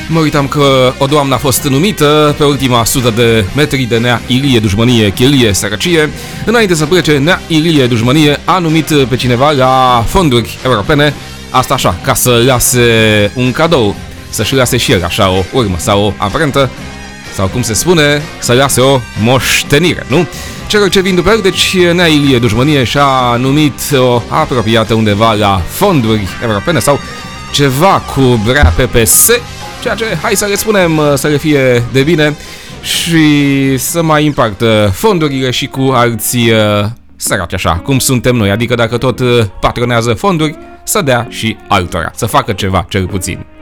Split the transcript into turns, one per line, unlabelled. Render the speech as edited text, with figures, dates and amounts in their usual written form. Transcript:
Mă uitam că o doamnă a fost numită pe ultima 100 de metri de Nea Ilie, dușmănie, chilie, sărăcie. Înainte să plece, Nea Ilie, dușmănie, a numit pe cineva la fonduri europene, asta așa, ca să lase un cadou, să-și lase și el așa o urmă sau o amprentă, sau cum se spune, să lase o moștenire, nu? Celor ce vin după el, deci Nea Ilie, dușmănie, și-a numit o apropiată undeva la fonduri europene sau ceva cu brea PPS, ceea ce, hai să le spunem, să le fie de bine și să mai împartă fondurile și cu alții săraci așa, cum suntem noi, adică dacă tot patronează fonduri, să dea și altora, să facă ceva cel puțin.